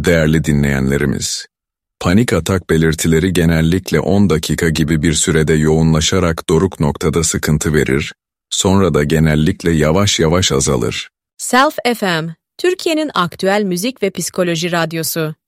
Değerli dinleyenlerimiz, panik atak belirtileri genellikle 10 dakika gibi bir sürede yoğunlaşarak doruk noktada sıkıntı verir, sonra da genellikle yavaş yavaş azalır. Self FM, Türkiye'nin aktüel müzik ve psikoloji radyosu.